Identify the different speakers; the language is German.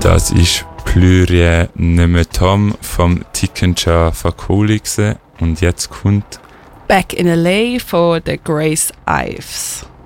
Speaker 1: Das ist Plus ne me Tom vom Tikencha Fakoli und jetzt kommt
Speaker 2: Back in LA von der Grace Ives.